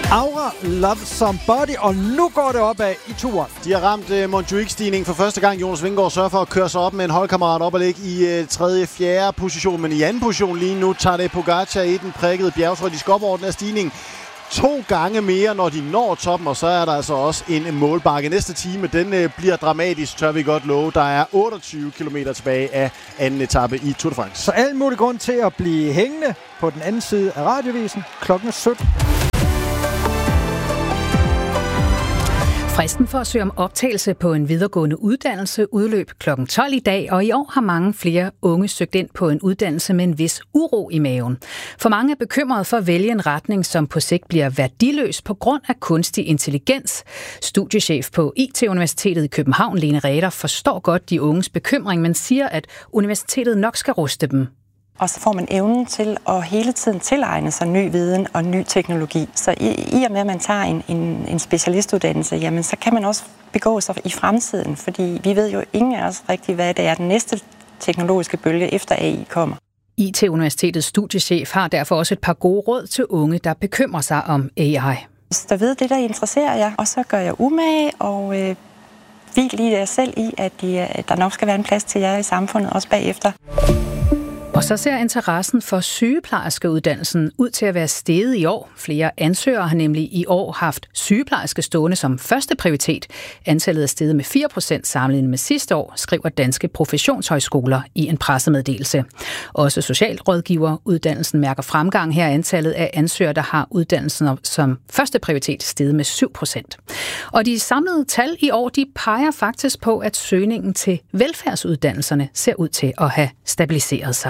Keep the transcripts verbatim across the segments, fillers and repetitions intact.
Aura, Love Somebody, og nu går det opad i turen. De har ramt uh, Montjuic-stigningen for første gang. Jonas Vingegaard sørger for at køre sig op med en holdkammerat op og ligge i uh, tredje, fjerde position. Men i anden position lige nu tager det Pogacar i den prikkede bjergtrøje. De skal op over den her stigning to gange mere, når de når toppen. Og så er der altså også en målbakke. Næste time, den uh, bliver dramatisk, tør vi godt love. Der er otteogtyve kilometer tilbage af anden etape i Tour de France. Så alt mulig grund til at blive hængende på den anden side af radiovisen klokken sytten. Fristen for at søge om optagelse på en videregående uddannelse udløb klokken tolv i dag, og i år har mange flere unge søgt ind på en uddannelse med en vis uro i maven. For mange er bekymret for at vælge en retning, som på sigt bliver værdiløs på grund af kunstig intelligens. Studiechef på I T-universitetet i København, Lene Ræder, forstår godt de unges bekymring, men siger, at universitetet nok skal ruste dem. Og så får man evnen til at hele tiden tilegne sig ny viden og ny teknologi. Så i, i og med, at man tager en, en, en specialistuddannelse, jamen, så kan man også begå sig i fremtiden. Fordi vi ved jo ingen af os rigtig, hvad det er, den næste teknologiske bølge efter A I kommer. I T-universitetets studiechef har derfor også et par gode råd til unge, der bekymrer sig om A I. Så ved det, der interesserer jer, og så gør jeg umage og øh, hvil lige jer selv i, at, de, at der nok skal være en plads til jer i samfundet også bagefter. Og så ser interessen for sygeplejerskeuddannelsen ud til at være steget i år. Flere ansøgere har nemlig i år haft sygeplejerske stående som første prioritet. Antallet er steget med fire procent sammenlignet med sidste år, skriver Danske Professionshøjskoler i en pressemeddelelse. Også socialrådgiveruddannelsen mærker fremgang. Her er antallet af ansøgere, der har uddannelsen som første prioritet, steget med syv procent. Og de samlede tal i år, de peger faktisk på, at søgningen til velfærdsuddannelserne ser ud til at have stabiliseret sig.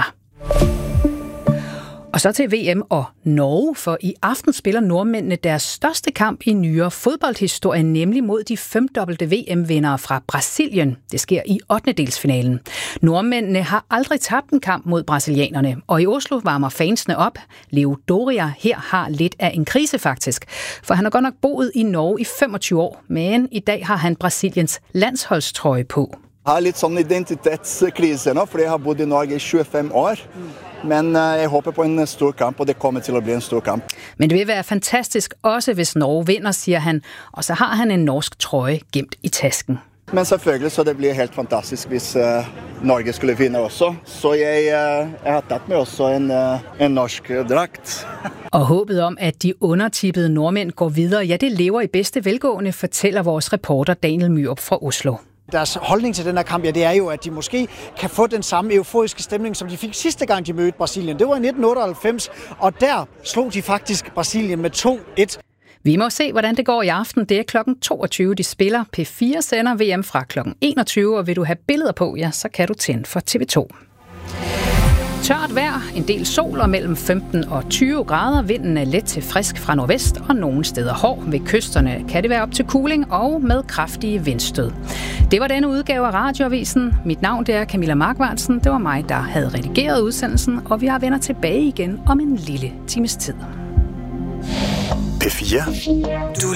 Og så til V M og Norge, for i aften spiller nordmændene deres største kamp i nyere fodboldhistorie, nemlig mod de femdobbelte V M-vindere fra Brasilien. Det sker i ottendedelsfinalen. Nordmændene har aldrig tabt en kamp mod brasilianerne, og i Oslo varmer fansene op. Leo Doria her har lidt af en krise faktisk, for han har godt nok boet i Norge i femogtyve år, men i dag har han Brasiliens landsholdstrøje på. Jeg har lidt sådan en identitetskrise nå, fordi jeg har boet i Norge i tjuefem år. Men jeg håber på en stor kamp, og det kommer til at blive en stor kamp. Men det vil være fantastisk, også hvis Norge vinder, siger han. Og så har han en norsk trøje gemt i tasken. Men selvfølgelig, så det bliver helt fantastisk, hvis uh, Norge skulle vinde også. Så jeg, uh, jeg har taget med også en, uh, en norsk dragt. Og håbet om, at de undertippede nordmænd går videre, ja, det lever i bedste velgående, fortæller vores reporter Daniel Myrup fra Oslo. Deres holdning til den her kamp, ja, det er jo, at de måske kan få den samme euforiske stemning, som de fik sidste gang, de mødte Brasilien. Det var i nitten otteoghalvfems, og der slog de faktisk Brasilien med to et. Vi må se, hvordan det går i aften. Det er klokken toogtyve, de spiller. P fire sender V M fra klokken enogtyve, og vil du have billeder på, ja, så kan du tænde for T V to. Tørt vejr, en del sol og mellem femten og tyve grader. Vinden er let til frisk fra nordvest og nogle steder hård. Ved kysterne kan det være op til kuling og med kraftige vindstød. Det var denne udgave af Radioavisen. Mit navn det er Camilla Markvartsen. Det var mig, der havde redigeret udsendelsen, og vi har vender tilbage igen om en lille times tid. P fire. Du